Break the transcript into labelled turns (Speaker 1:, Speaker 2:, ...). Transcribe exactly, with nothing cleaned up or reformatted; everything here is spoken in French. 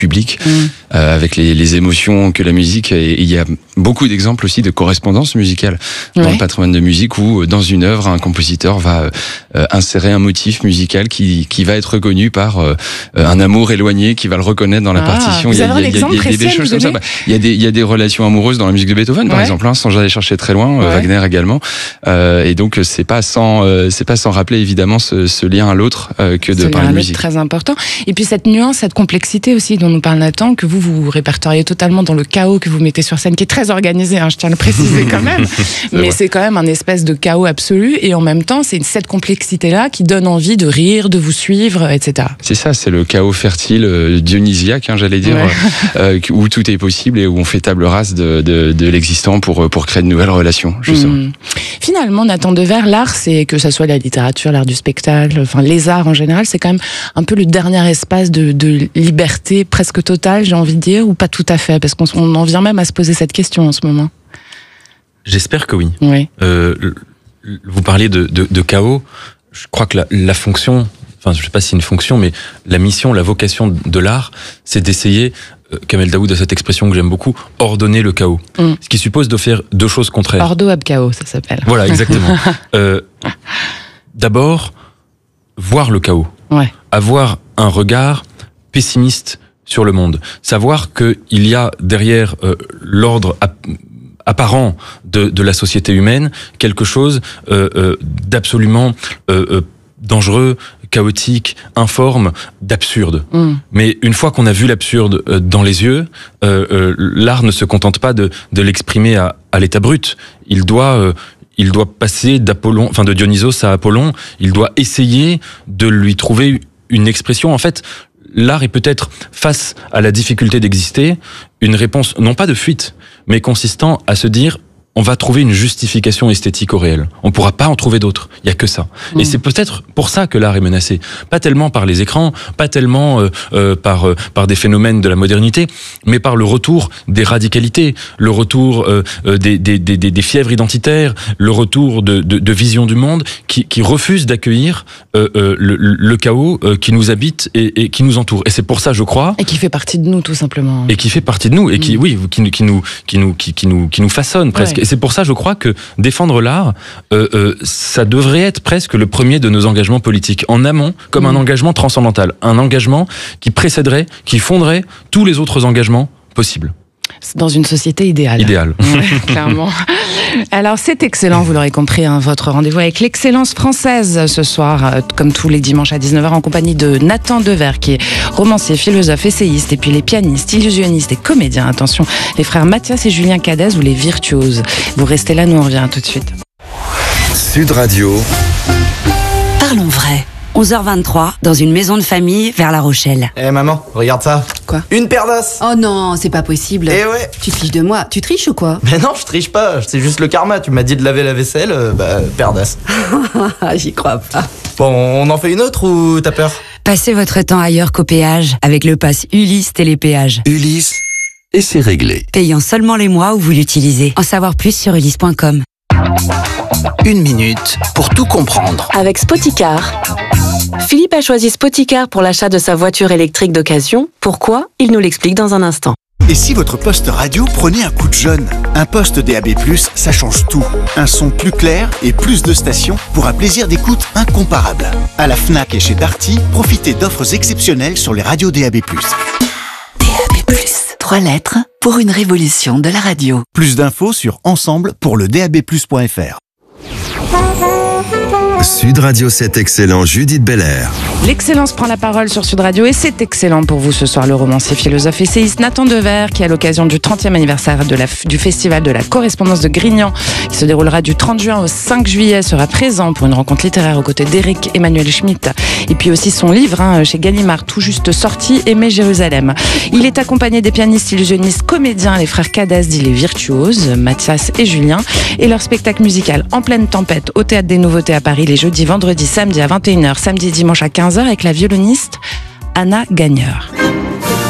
Speaker 1: public,
Speaker 2: mmh.
Speaker 1: euh, avec les, les émotions que la musique. Et il y a beaucoup d'exemples aussi de correspondance musicale dans
Speaker 2: ouais.
Speaker 1: le patrimoine de musique où, dans une œuvre, un compositeur va euh, insérer un motif musical qui, qui va être reconnu par euh, un amour éloigné, qui va le reconnaître dans la
Speaker 2: ah,
Speaker 1: partition.
Speaker 2: Vous
Speaker 1: il y a,
Speaker 2: avez
Speaker 1: il y a,
Speaker 2: un exemple
Speaker 1: il y a, il y a des
Speaker 2: précis
Speaker 1: choses comme ça. Bah, il y a des, il y a des relations amoureuses dans la musique de Beethoven, par
Speaker 2: ouais.
Speaker 1: exemple, hein, sans aller chercher très loin.
Speaker 2: Ouais.
Speaker 1: Euh, Wagner également. Euh, et donc, c'est pas sans, euh, c'est pas sans rappeler évidemment ce, ce lien à l'autre euh, que de
Speaker 2: ce
Speaker 1: parler
Speaker 2: lien
Speaker 1: de
Speaker 2: à
Speaker 1: musique.
Speaker 2: Très important. Et puis cette nuance, cette complexité aussi dont nous parle Nathan, que vous vous répertoriez totalement dans le chaos que vous mettez sur scène, qui est très organisé, hein, je tiens à le préciser quand même.
Speaker 1: c'est
Speaker 2: Mais
Speaker 1: vrai.
Speaker 2: c'est quand même un espèce de chaos absolu. Et en même temps, c'est cette complexité-là qui donne envie de rire, de vous suivre, et cetera.
Speaker 1: C'est ça, c'est le chaos fertile euh, dionysiaque, hein, j'allais dire,
Speaker 2: Ouais.
Speaker 1: euh, où tout est possible et où on fait table rase de, de, de l'existant pour, pour créer de nouvelles relations, justement.
Speaker 2: Mmh. Finalement, Nathan Devers, l'art, c'est que ça soit la littérature, l'art du spectacle, enfin les arts en général, c'est quand même un peu le dernier espace de, de liberté presque totale, j'ai envie de dire, ou pas tout à fait, parce qu'on on en vient même à se poser cette question en ce moment.
Speaker 3: J'espère que oui.
Speaker 2: Oui.
Speaker 3: Euh, vous parliez de, de, de chaos. Je crois que la, la fonction, enfin, je sais pas si c'est une fonction, mais la mission, la vocation de l'art, c'est d'essayer, euh, Kamel Daoud a cette expression que j'aime beaucoup, ordonner le chaos. Mm. Ce qui suppose de faire deux choses contraires.
Speaker 2: Ordo ab chaos, ça s'appelle.
Speaker 3: Voilà, exactement. euh, d'abord, voir le chaos.
Speaker 2: Ouais.
Speaker 3: Avoir un regard pessimiste sur le monde. Savoir qu'il y a derrière euh, l'ordre ap- apparent de, de la société humaine quelque chose euh, euh, d'absolument euh, euh, dangereux, chaotique, informe, d'absurde. Mm. Mais une fois qu'on a vu l'absurde euh, dans les yeux, euh, euh, l'art ne se contente pas de, de l'exprimer à, à l'état brut. Il doit... Euh, il doit passer d'Apollon, enfin de Dionysos à Apollon. Il doit essayer de lui trouver une expression. En fait, l'art est peut-être, face à la difficulté d'exister, une réponse, non pas de fuite, mais consistant à se dire, on va trouver une justification esthétique au réel. On ne pourra pas en trouver d'autres. Il n'y a que ça. Mmh. Et c'est peut-être pour ça que l'art est menacé. Pas tellement par les écrans, pas tellement euh, euh, par, euh, par des phénomènes de la modernité, mais par le retour des radicalités, le retour euh, des, des, des, des fièvres identitaires, le retour de, de, de visions du monde qui, qui refusent d'accueillir euh, euh, le, le chaos euh, qui nous habite et, et qui nous entoure. Et c'est pour ça, je crois...
Speaker 2: Et qui fait partie de nous, tout simplement.
Speaker 3: Et qui fait partie de nous, et qui, mmh. oui, qui, qui, nous, qui, nous, qui, qui, nous, qui nous façonne presque. Ouais. Et c'est pour ça, je crois que défendre l'art, euh, euh, ça devrait être presque le premier de nos engagements politiques, en amont, comme mmh. un engagement transcendantal, un engagement qui précéderait, qui fonderait tous les autres engagements possibles.
Speaker 2: Dans une société idéale.
Speaker 3: Idéale.
Speaker 2: Ouais, clairement. Alors c'est excellent, vous l'aurez compris, hein, votre rendez-vous avec l'excellence française ce soir, euh, comme tous les dimanches à dix-neuf heures, en compagnie de Nathan Devers, qui est romancier, philosophe, essayiste, et puis les pianistes, illusionnistes et comédiens. Attention, les frères Mathias et Julien Cadez ou les virtuoses. Vous restez là, nous on revient tout de suite.
Speaker 4: Sud Radio.
Speaker 5: Parlons vrai. onze heures vingt-trois, dans une maison de famille vers La Rochelle.
Speaker 6: Eh hey maman, regarde ça.
Speaker 7: Quoi?
Speaker 6: Une paire d'os.
Speaker 7: Oh non, c'est pas possible.
Speaker 6: Eh ouais.
Speaker 7: Tu te fiches de moi. Tu triches ou quoi?
Speaker 6: Mais non, je triche pas. C'est juste le karma. Tu m'as dit de laver la vaisselle, euh, bah, paire d'os.
Speaker 7: J'y crois pas.
Speaker 6: Bon, on en fait une autre ou t'as peur?
Speaker 5: Passez votre temps ailleurs qu'au péage avec le pass Ulysse Télépéage.
Speaker 4: Ulysse, et c'est réglé.
Speaker 5: Payant seulement les mois où vous l'utilisez. En savoir plus sur ulysse point com.
Speaker 4: Une minute pour tout comprendre.
Speaker 8: Avec Spoticar. Philippe a choisi Spoticar pour l'achat de sa voiture électrique d'occasion. Pourquoi? Il nous l'explique dans un instant.
Speaker 9: Et si votre poste radio prenait un coup de jeune? Un poste D A B plus, ça change tout. Un son plus clair et plus de stations pour un plaisir d'écoute incomparable. À la Fnac et chez Darty, profitez d'offres exceptionnelles sur les radios D A B plus.
Speaker 5: D A B plus, trois lettres pour une révolution de la radio.
Speaker 9: Plus d'infos sur ensemble pour le d a b plus point f r.
Speaker 4: Sud Radio, c'est excellent. Judith Belair.
Speaker 2: L'excellence prend la parole sur Sud Radio et c'est excellent pour vous ce soir. Le romancier, philosophe, essayiste Nathan Devers, qui à l'occasion du trentième anniversaire de la, du festival de la correspondance de Grignan, qui se déroulera du trente juin au cinq juillet, sera présent pour une rencontre littéraire aux côtés d'Éric Emmanuel Schmitt. Et puis aussi son livre hein, chez Gallimard, tout juste sorti, Aimer Jérusalem. Il est accompagné des pianistes, illusionnistes, comédiens, les frères Cadès, dit les virtuoses, Mathias et Julien, et leur spectacle musical En pleine tempête au Théâtre des Nouveautés à Paris les jeudis, vendredis, samedi à vingt et une heures, samedi et dimanche à quinze heures avec la violoniste Anna Gagneur.